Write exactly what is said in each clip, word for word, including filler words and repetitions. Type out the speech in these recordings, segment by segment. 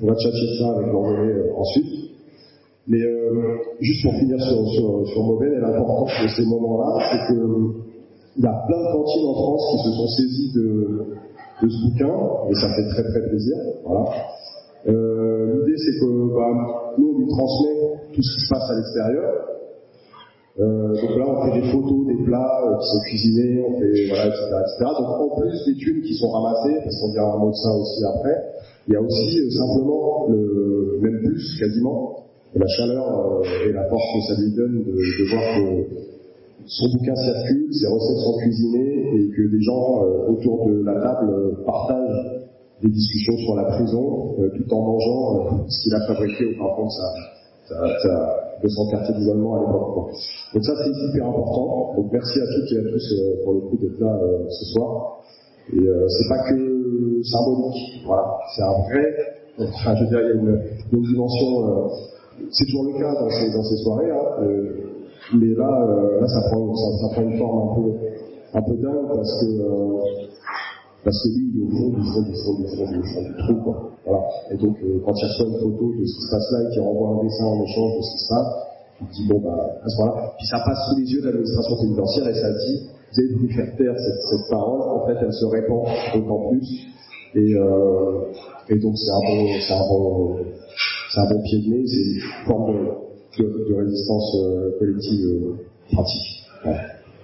on va tchatcher de ça avec l'envolée euh, ensuite. Mais euh, juste pour finir sur, sur, sur Mauvaine, et l'importance de ces moments-là, c'est que il y a plein de cantines en France qui se sont saisies de, de ce bouquin, et ça fait très très plaisir. Voilà. Euh, l'idée c'est que bah, nous on lui transmet tout ce qui se passe à l'extérieur. Euh, donc là on fait des photos des plats euh, qui sont cuisinés, on fait voilà, et cetera, et cetera. Donc en plus des thunes qui sont ramassées, parce qu'on dira un mot de ça aussi après, il y a aussi euh, simplement le même plus quasiment la chaleur euh, et la force que ça lui donne de, de voir que son bouquin circule, ses recettes sont cuisinées et que des gens euh, autour de la table euh, partagent des discussions sur la prison euh, tout en mangeant euh, ce qu'il a fabriqué au fin fond de, sa, sa, sa, de son quartier d'isolement à l'époque. Donc ça c'est hyper important. Donc merci à toutes et à tous euh, pour le coup d'être là euh, ce soir. Et euh, c'est pas que symbolique, voilà, c'est un vrai. Enfin, je veux dire, il y a une, une dimension. Euh, c'est toujours le cas dans ces, dans ces soirées, hein, euh, mais là, euh, là ça, prend, ça, ça prend une forme un peu, un peu dingue parce que, euh, parce que lui, il est au fond du fond du fond du fond du fond du trou, quoi. Voilà. Et donc, euh, quand il reçoit une photo de ce qui se passe là et qu'il renvoie un dessin en échange de ce qui se passe, il dit bon bah à ce moment-là, puis ça passe sous les yeux de l'administration pénitentiaire et ça dit vous avez voulu faire taire cette, cette parole, en fait elle se répand d'autant plus et, euh, et donc c'est un bon, c'est un bon, c'est un bon pied de nez, c'est une forme de, de, de résistance euh, collective euh, pratique. Ouais.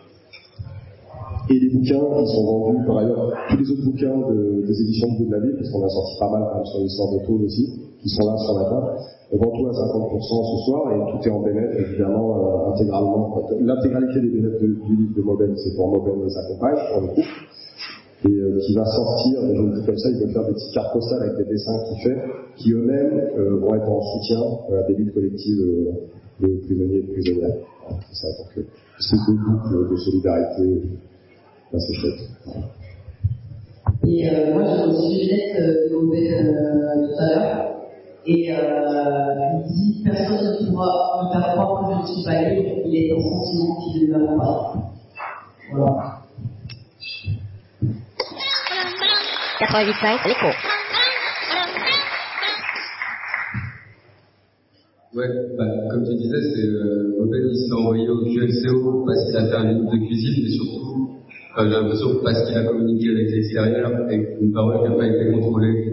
Et les bouquins qui sont vendus, par ailleurs, tous les autres bouquins de, des éditions de Bout de la Ville, parce qu'on a sorti pas mal quand même sur l'histoire de Toul aussi, qui sont là sur la table, on vend tout à cinquante pour cent ce soir et tout est en bénéf, évidemment, euh, intégralement. L'intégralité des bénéfices de, du livre de Mauvaine, c'est pour Mauvaine et sa compagne, pour le coup. Et euh, qui va sortir, je vous le dis comme ça, il va faire des petites cartes postales avec des dessins qu'il fait, qui eux-mêmes euh, vont être en soutien euh, à des luttes collectives euh, de prisonniers et de prisonnières. Voilà, c'est ça, donc euh, c'est deux boucles de solidarité, là c'est chouette. Voilà. Et euh, moi j'ai reçu une lettre de Mauvaine euh, tout à l'heure, et euh, il dit personne ne pourra me faire croire que je ne suis pas libre, il est un sentiment qui ne me pas. Voilà. quatre-vingt-huit cinq, l'écho. Ouais, bah, comme tu disais, c'est euh, Mauvaine, il s'est envoyé au Q L C O parce qu'il a fait un livre de cuisine, mais surtout, euh, j'ai l'impression parce qu'il a communiqué avec l'extérieur et une parole qui n'a pas été contrôlée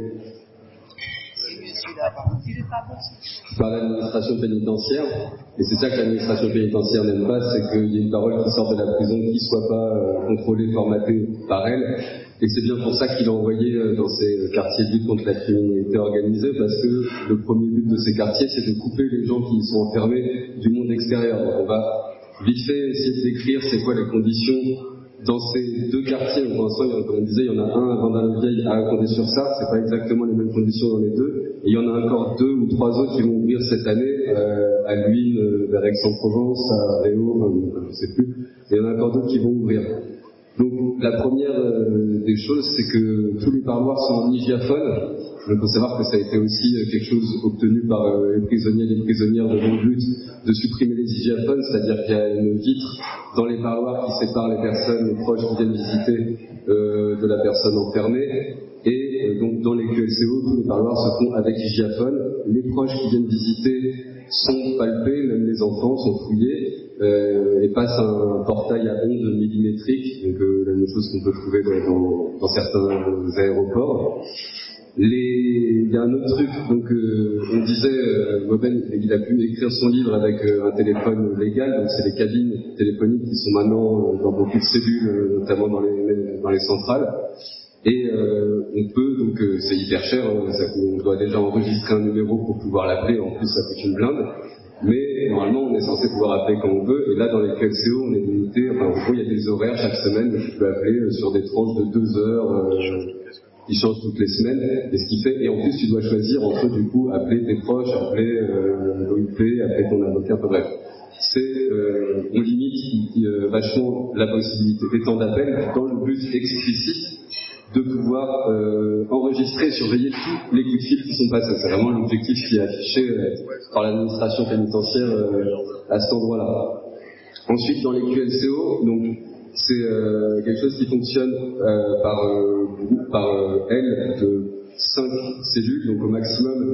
par l'administration pénitentiaire. Et c'est ça que l'administration pénitentiaire n'aime pas, c'est qu'il y ait une parole qui sort de la prison qui ne soit pas euh, contrôlée, formatée par elle. Et c'est bien pour ça qu'il a envoyé euh, dans ces quartiers de lutte contre la criminalité organisée, parce que le premier but de ces quartiers, c'est de couper les gens qui y sont enfermés du monde extérieur. Donc on va vite fait essayer de décrire c'est quoi les conditions dans ces deux quartiers. Pour l'instant, comme on disait, il y en a un à Vendin-le-Vieil, à Condé-sur-Sarthe, c'est pas exactement les mêmes conditions dans les deux. Et il y en a encore deux ou trois autres qui vont ouvrir cette année, euh, à Luynes, euh, vers Aix-en-Provence, à Réau, euh, je sais plus. Et il y en a encore d'autres qui vont ouvrir. Donc la première euh, des choses, c'est que tous les parloirs sont en hygiaphone. Il faut savoir que ça a été aussi euh, quelque chose obtenu par euh, les prisonniers et les prisonnières de longue lutte, de supprimer les hygiaphones, c'est-à-dire qu'il y a une vitre dans les parloirs qui sépare les personnes, les proches qui viennent visiter euh, de la personne enfermée. Et euh, donc dans les Q L C O, tous les parloirs se font avec hygiaphone. Les proches qui viennent visiter sont palpés, même les enfants sont fouillés. Euh, et passe un portail à ondes millimétriques, donc euh, la même chose qu'on peut trouver dans, dans, dans certains aéroports. Les... Il y a un autre truc, donc euh, on disait, euh, Mauvaine, il a pu écrire son livre avec euh, un téléphone légal, donc c'est les cabines téléphoniques qui sont maintenant euh, dans beaucoup de cellules, euh, notamment dans les, dans les centrales. Et euh, on peut, donc euh, c'est hyper cher, hein, ça, on doit déjà enregistrer un numéro pour pouvoir l'appeler, en plus ça coûte une blinde. Mais normalement, on est censé pouvoir appeler quand on veut, et là, dans les Q L C O, on est limité, enfin, en gros, il y a des horaires chaque semaine, où tu peux appeler euh, sur des tranches de deux heures, euh, qui changent toutes les semaines, et ce qui fait, et en plus, tu dois choisir entre, du coup, appeler tes proches, appeler euh, l'O I P, appeler ton avocat, enfin bref. C'est, euh, on limite euh, vachement la possibilité des temps d'appel dans le but explicite de pouvoir euh, enregistrer et surveiller tous les coups de fil qui sont passés. C'est vraiment l'objectif qui est affiché euh, par l'administration pénitentiaire euh, à cet endroit-là. Ensuite, dans les Q L C O, donc c'est euh, quelque chose qui fonctionne euh, par euh, par euh, aile de cinq cellules, donc au maximum